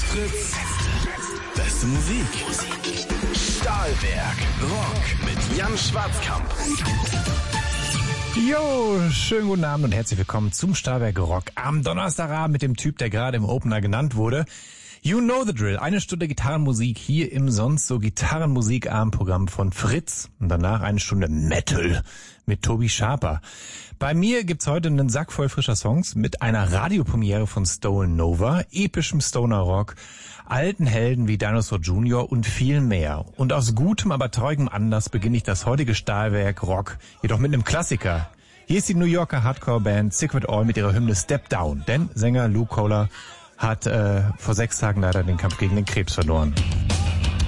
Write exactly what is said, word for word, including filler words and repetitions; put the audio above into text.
Fritz. Beste Musik. Stahlwerk Rock mit Jan Schwarzkamp. Jo, schönen guten Abend und herzlich willkommen zum Stahlwerk Rock am Donnerstagabend mit dem Typ, der gerade im Opener genannt wurde. You know the drill. Eine Stunde Gitarrenmusik hier im sonst so Gitarrenmusikabendprogramm von Fritz. Und danach eine Stunde Metal mit Tobi Schaper. Bei mir gibt's heute einen Sack voll frischer Songs mit einer Radiopremiere von Stolen Nova, epischem Stoner Rock, alten Helden wie Dinosaur Junior und viel mehr. Und aus gutem, aber traurigem Anlass beginne ich das heutige Stahlwerk Rock jedoch mit einem Klassiker. Hier ist die New Yorker Hardcore-Band Sick with All mit ihrer Hymne Step Down. Denn Sänger Lou Kohler hat äh, vor sechs Tagen leider den Kampf gegen den Krebs verloren.